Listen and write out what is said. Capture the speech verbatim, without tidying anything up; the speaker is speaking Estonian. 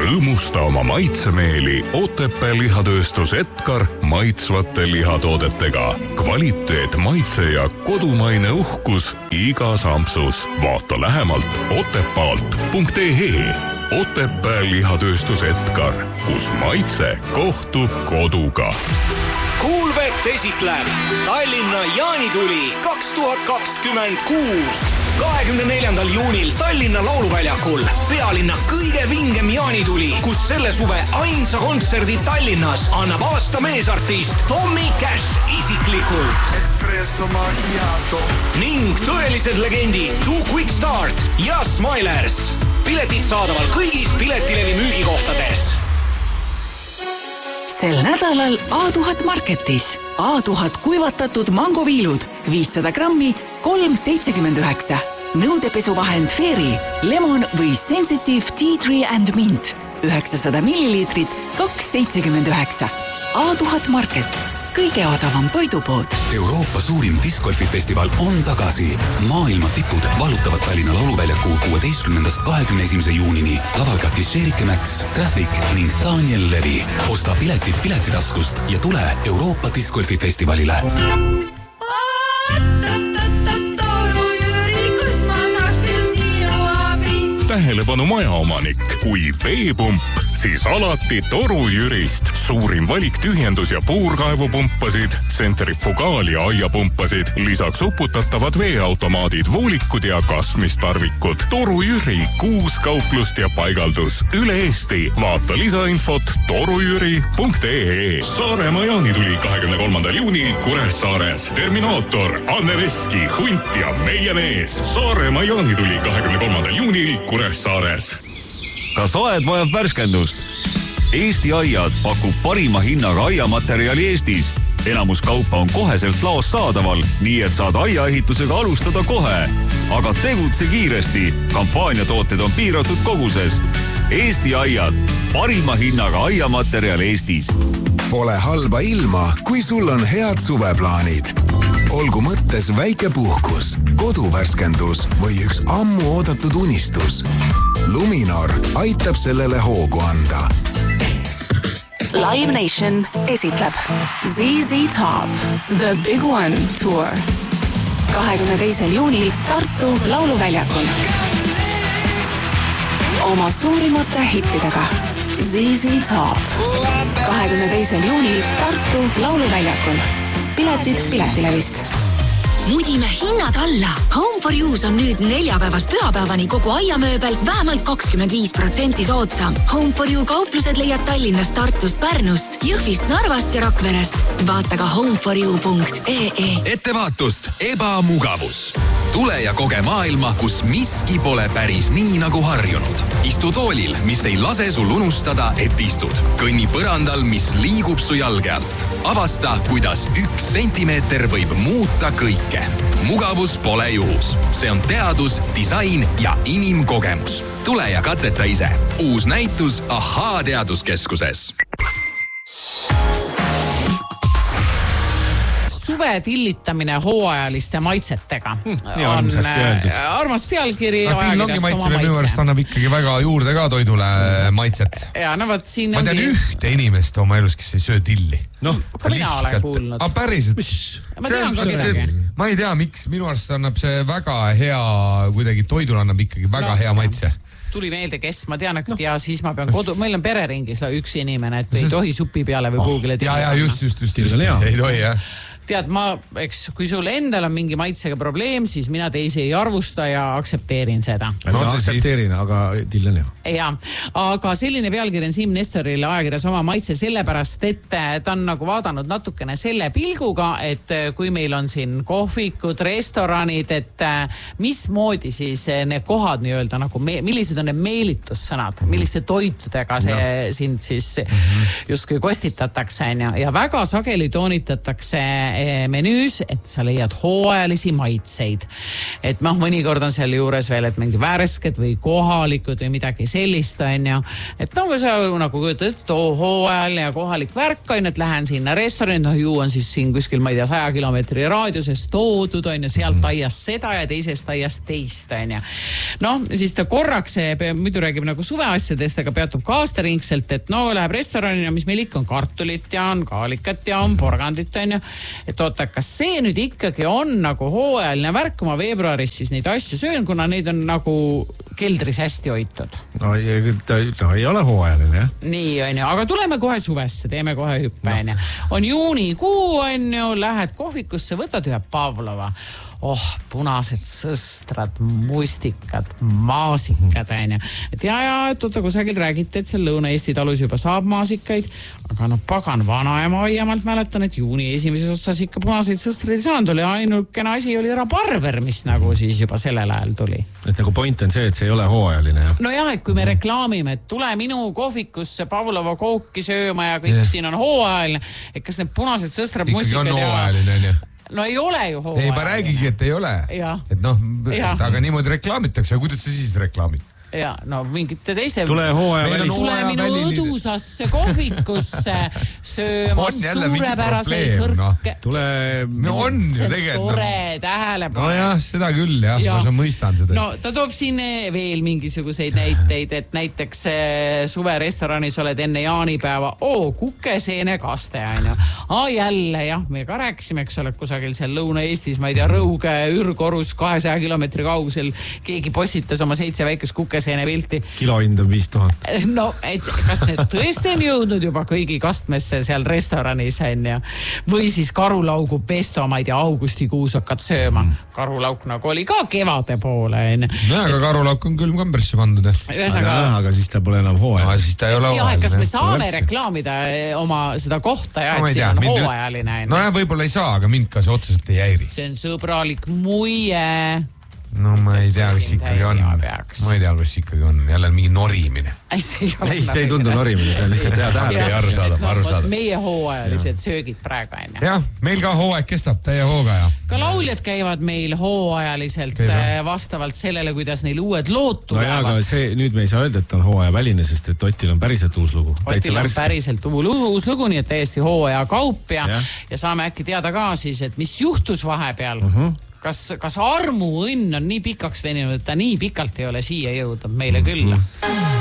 Rõõmusta oma maitsemeeli Otepää lihatööstus Edgar maitsvate lihatoodetega. Kvaliteet, maitse ja kodumaine uhkus igas ampsus. Vaata lähemalt otepaalt punkt ee. Otepää lihatööstus Edgar, kus maitse kohtub koduga. Kuulbet esitleb Tallinna jaanituli kaks tuhat kakskümmend kuus. kahekümne neljandal juunil Tallinna lauluväljakul pealinna kõige vingem jaanituli, kus selle suve ainsa kontserdi Tallinnas annab aasta meesartist Tommy Cash isiklikult. Ning tõelised legendid Too Quick Start ja Smilers. Piletid saadaval kõigis piletilevi müügikohtades. Sel nädalal A tuhat Marketis. A tuhat kuivatatud mangoviilud, viissada grammi, kolm seitsekümmend üheksa. Nõudepesuvahend Fairy, lemon või sensitive tea tree and mint. üheksasada milliliitrit, kaks seitsekümmend üheksa. A tuhat Market. Kõige odavam toidupood. Euroopa suurim discgolfifestival on tagasi. Maailma tipud valutavad Tallinna lauluväljaku kuueteistkümnendast kahekümne esimese juunini. Laval ka Klišeerike Max, Traffic ning Daniel Levi. Osta piletid piletitaskust ja tule Euroopa discgolfifestivalile. Tähelepanu majaomanik, kui veepump, siis alati Toru Jürist. Suurim valik tühjendus- ja puurkaevupumpasid, centrifugaal- ja aiapumpasid, lisaks uputatavad veeautomaadid, voolikud ja kasmistarvikud. Toru Jüri, kuus kauplust ja paigaldus üle Eesti. Vaata lisainfot torujüri punkt ee. Saaremaa jaanituli kahekümne kolmandal juunil Kuressaares. Terminaator, Anne Veski, Hunt ja meie mees. Saaremaa jaanituli kahekümne kolmandal juunil Kuressaares. Kas aed vajab värskendust? Eesti Aiad pakub parima hinnaga aiamaterjali Eestis. Enamus kaupa on koheselt laos saadaval, nii et saad aiaehitusega alustada kohe. Aga tegutse kiiresti. Kampaaniatooted on piiratud koguses. Eesti Aiad, parima hinnaga aiamaterjal Eestis. Pole halba ilma, kui sul on head suveplaanid. Olgu mõttes väike puhkus, koduvärskendus või üks ammu oodatud unistus. Luminor aitab sellele hoogu anda. Live Nation esitleb Z Z Top, The Big One Tour. kahekümne teisel juunil Tartu lauluväljakul. Oma suurimate hittidega Z Z Top. kahekümne teisel juunil Tartu lauluväljakul. Piletid piletilevist. Mudime hinnad alla. Home for You's on nüüd neljapäevast pühapäevani kogu aiamööbel vähemalt kakskümmend viis protsenti soodsam. Home for You kauplused leiad Tallinnast, Tartust, Pärnust, Jõhvist, Narvast ja Rakverest. Vaata ka home for you punkt ee. Ettevaatust, ebamugavus. Tule ja koge maailma, kus miski pole päris nii nagu harjunud. Istu toolil, mis ei lase sul unustada, et istud. Kõnni põrandal, mis liigub su jalge alt. Avasta, kuidas üks sentimeeter võib muuta kõike. Mugavus pole juhus. See on teadus, disain ja inimkogemus. Tule ja katseta ise. Uus näitus Ahaa teaduskeskuses. Suve tillitamine hooajaliste maitsetega Nii armsasti öeldud. Armas pealkiri ja ajakirjast oma maitse. Minu arust annab ikkagi väga juurde ka toidule maitset. Ja, no, võt, siin ma tean ongi... ühte inimest oma elus, kes ei söö tilli. No, ka mina olen kuulnud. A, päriselt. Ma tean ka midagi. Ma ei tea, miks. Minu arust annab see väga hea, kuidagi toidule annab ikkagi väga no, hea maitse. Tuli meelde, kes ma tean, et no. ja siis ma pean kodu, meil on pereringis üks inimene, et ei tohi supi peale või kuhugile oh, ja, ja, just, just, just, just. Ei tohi, jah. Tead, ma, eks, kui sul endal on mingi maitsega probleem, siis mina teisi ei arvusta ja aksepteerin seda. No, aksepteerin, aga tillen jah. Ja, aga selline pealkiri on Siim Nestorile ajakirjas oma maitse sellepärast, et ta on nagu vaadanud natukene selle pilguga, et kui meil on siin kohvikud, restoranid, et mismoodi siis need kohad nii-öelda nagu, millised on need meelitussõnad, milliste toitudega see no. sind siis justkui kostitatakse ja väga sageli toonitatakse, menüüs, et sa leiad hooajalisi maitseid. Et noh, mõnikord on seal juures veel, et mingi värsked või kohalikud või midagi sellist on ju. Et no sa nagu kujutad, et too hooajaline ja kohalik värk on, et lähen sinna restorani, noh ju on siis siin kuskil, ma ei tea, saja kilomeetri raadiuses toodud on ju, sealt aiast seda ja teisest aiast teist on ju. Noh, siis ta korraks, muidu räägib nagu suveasjadest, aga peatub ka aastaringselt, et no läheb restorani, mis meil ikka on kartulit ja on kaalikat ja on porgandit on ju. Et oota, kas see nüüd ikkagi on nagu hooajaline värk, kui ma veebruaris siis neid asju söön, kuna neid on nagu keldris hästi hoitud? No, ta, ta ei ole hooajaline, jah? Nii on ju, aga tuleme kohe suvesse, teeme kohe hüppe on ju. On juunikuu on ju, lähed kohvikusse, võtad ühe Pavlova. Oh, punased sõstrad, mustikad, maasikad on ju. Et ja, ja, et oota, kusagil räägite, et seal Lõuna-Eesti talus juba saab maasikaid, aga no pagan vanaema aiamalt mäletan, et juuni esimeses otsas ikka punaseid sõstraid ei saanud, oli ainukene asi oli rabarber, mis nagu siis juba sellel ajal tuli. Et nagu point on see, et see ei ole hooajaline, jah? No jah, et kui me reklaamime, et tule minu kohvikusse Pavlova kooki sööma ja kõik yeah. siin on hooajaline, et kas need punased sõstrad, mustikad ja... hooajaline, on ju. No ei ole ju hooajaline. Ei, ma räägigi, et ei ole. Ja. Et noh, aga niimoodi reklaamitakse. Kuidas sa siis reklaamid? Ja, no mingite teise... Tule hooaja välis. Tule minu õdusasse kohvikusse sööma suurepäraseid hõrke. No. Tule... No on ju tegelikult. Tore tähelepanu. No jah, seda küll, jah. Ja. Ma mõistan seda. No ta toob siin veel mingisuguseid näiteid, et näiteks suverestoranis oled enne jaanipäeva. Oo, kukeseene kaste, on ju. Aa, jälle, jah, me ka rääkisime, eks ole, kusagil seal Lõuna-Eestis, ma ei tea, Rõuge, Ürgorus, kahesaja kilomeetri kaugusel keegi postitas oma seitse väikest kukeseene seene pilti. Kilohind on viis tuhat. No, et kas need tõesti on jõudnud juba kõigi kastmesse seal restoranis on ja või siis karulaugu pesto, ma ei tea, augustikuus hakkad sööma. Karulauk nagu oli ka kevade poole. No, aga karulauk on küll kambrisse pandud. Aga, aga siis ta pole enam hooajaline. No, siis ta ei ole hooajaline. Kas me saame reklaamida oma seda kohta ja, et no, see on mind... hooajaline? No ja võib-olla ei saa, aga mind ka see otseselt ei häiri. See on sõbralik muie. No ma ei tea, kas ikkagi on. Ma ei tea, kas ikkagi on. Jälle mingi norimine. Ei, see ei, ei, see ei tundu norimine, see on lihtsalt hea tähe. Okei, aru saada, aru saada. Meie hooajalised söögid praegu enne. Jah, meil ka hooaeg kestab täie hooga ja. Ka lauljad käivad meil hooajaliselt Käiva. vastavalt sellele, kuidas neil uued lood tulevad. No jaa, aga see, nüüd me ei saa öelda, et on hooaja väline, sest et Otil on päriselt uus lugu. Otil on päriselt uus lugu, nii et täiesti hooaja kaup ja, ja. ja saame äkki teada ka siis, et mis juhtus vahepeal. Uh-huh. Kas, kas armu õnn on nii pikaks veninud, et ta nii pikalt ei ole siia jõudnud meile külla?